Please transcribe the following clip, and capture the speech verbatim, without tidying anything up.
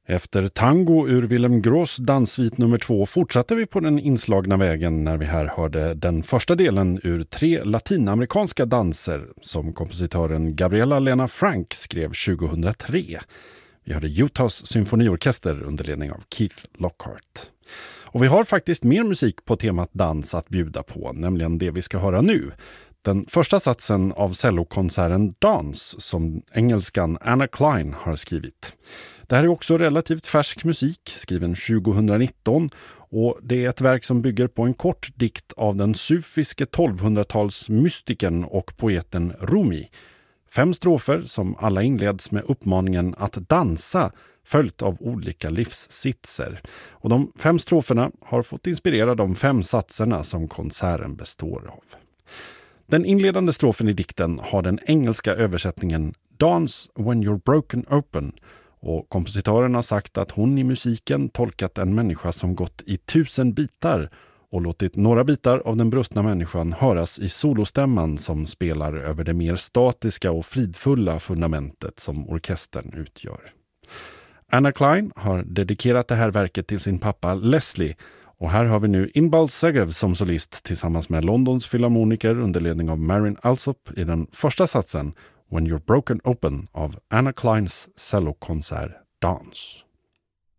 Efter tango ur Willem Gross danssvit nummer två fortsatte vi på den inslagna vägen när vi här hörde den första delen ur tre latinamerikanska danser som kompositören Gabriela Lena Frank skrev tjugohundratre. Vi hörde Utahs symfoniorkester under ledning av Keith Lockhart. Och vi har faktiskt mer musik på temat dans att bjuda på, nämligen det vi ska höra nu. Den första satsen av cellokonserten Dance som engelskan Anna Klein har skrivit. Det här är också relativt färsk musik, skriven tjugohundranitton, och det är ett verk som bygger på en kort dikt av den sufiske tolvhundratals mystikern och poeten Rumi. Fem strofer som alla inleds med uppmaningen att dansa, följt av olika livssitser. Och de fem stroferna har fått inspirera de fem satserna som konserten består av. Den inledande strofen i dikten har den engelska översättningen Dance when you're broken open, och kompositören har sagt att hon i musiken tolkat en människa som gått i tusen bitar och låtit några bitar av den brustna människan höras i solostämman som spelar över det mer statiska och fridfulla fundamentet som orkestern utgör. Anna Klein har dedikerat det här verket till sin pappa Leslie, och här har vi nu Inbal Segev som solist tillsammans med Londons filharmoniker under ledning av Marin Alsop i den första satsen When You're Broken Open av Anna Kleins cellokonsert Dance.